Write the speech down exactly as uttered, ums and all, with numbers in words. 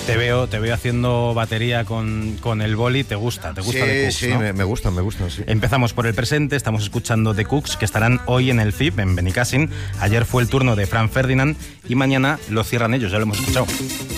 Te veo, te veo haciendo batería con, con el boli, ¿te gusta? ¿Te gusta sí, The Cooks, sí, ¿no? me, me gustan, me gustan, sí. Empezamos por el presente, estamos escuchando The Cooks, que estarán hoy en el F I P, en Benicàssim. Ayer fue el turno de Frank Ferdinand y mañana lo cierran ellos, ya lo hemos escuchado.